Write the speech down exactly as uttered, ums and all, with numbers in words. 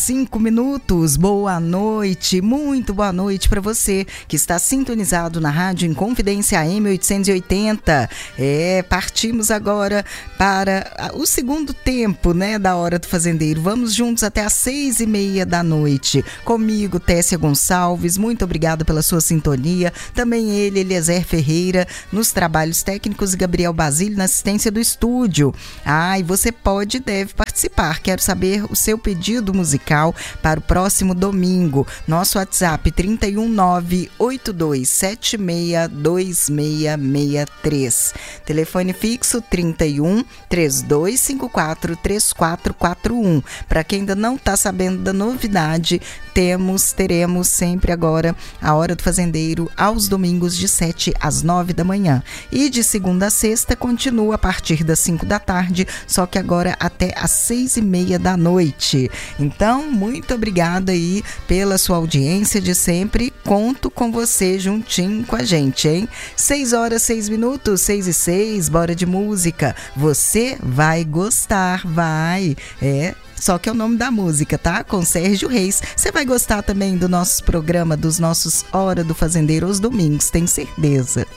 Cinco minutos, boa noite, muito boa noite para você que está sintonizado na Rádio Inconfidência A M oitocentos e oitenta. É, partimos agora para o segundo tempo, né, da Hora do Fazendeiro. Vamos juntos até às seis e meia da noite. Comigo, Tessia Gonçalves, muito obrigada pela sua sintonia. Também ele, Eliezer Ferreira, nos trabalhos técnicos, e Gabriel Basílio na assistência do estúdio. Ah, e você pode e deve participar. Quero saber o seu pedido musical para o próximo domingo. Nosso WhatsApp trinta e um, nove oito dois sete seis dois seis seis três. Telefone fixo trinta e um, trinta e dois cinquenta e quatro, trinta e quatro quarenta e um. Para quem ainda não está sabendo da novidade, temos, teremos sempre agora a Hora do Fazendeiro aos domingos de sete às nove da manhã. E de segunda a sexta continua a partir das cinco da tarde, só que agora até às seis e meia da noite. Então, muito obrigada aí pela sua audiência de sempre. Conto com você juntinho com a gente, hein? seis horas, seis minutos, seis e seis, bora de música. Você vai gostar, vai. É, só que é o nome da música, tá? Com Sérgio Reis. Você vai gostar também do nosso programa, dos nossos Hora do Fazendeiro aos domingos, tem certeza.